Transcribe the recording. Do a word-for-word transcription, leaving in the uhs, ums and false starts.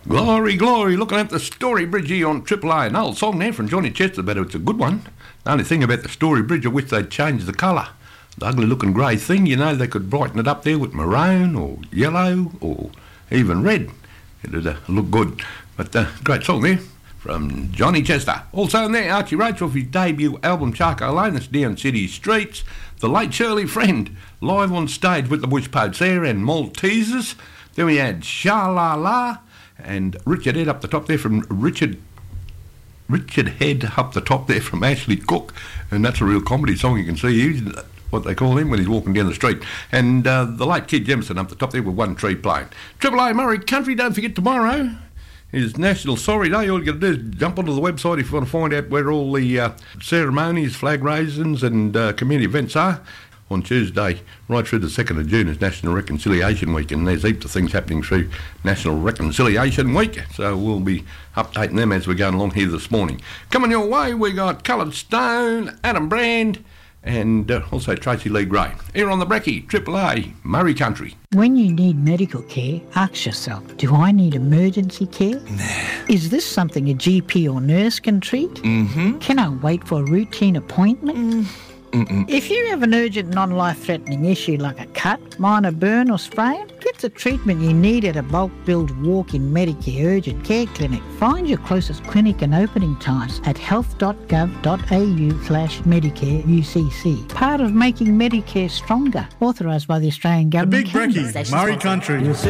Glory, glory, looking at the Story Bridge here on Triple A. An old song there from Johnny Chester, but it's a good one. The only thing about the Story Bridge, I wish they'd change the colour. The ugly looking grey thing, you know, they could brighten it up there with maroon or yellow or even red. It'd uh, look good. But uh, great song there from Johnny Chester. Also in there, Archie Roach off his debut album Charcoal Lane, that's down city streets. The late Shirley Friend, live on stage with the Bush Poets there and Maltesers. Then we had Sha La La and Richard Head up the top there from Richard Richard Head up the top there from Ashley Cook, and that's a real comedy song. You can see he's what they call him when he's walking down the street. And uh, the late Kid Jemison up the top there with One Tree Playing. Triple A Murray Country, don't forget tomorrow is National Sorry Day. All you got to do is jump onto the website if you want to find out where all the uh, ceremonies, flag raisins and uh, community events are. On Tuesday, right through the second of June is National Reconciliation Week, and there's heaps of things happening through National Reconciliation Week, so we'll be updating them as we're going along here this morning. Coming your way, we got Coloured Stone, Adam Brand, and uh, also Tracy Lee Gray. Here on the Brekkie, Triple A, Murray Country. When you need medical care, ask yourself, do I need emergency care? Nah. Is this something a G P or nurse can treat? Mm-hmm. Can I wait for a routine appointment? Mm. Mm-mm. If you have an urgent non-life-threatening issue like a cut, minor burn or sprain, get the treatment you need at a bulk-billed walk-in Medicare urgent care clinic. Find your closest clinic and opening times at health.gov.au slash Medicare U C C. Part of making Medicare stronger. Authorised by the Australian The Government. Big Brekkie, Murray Country.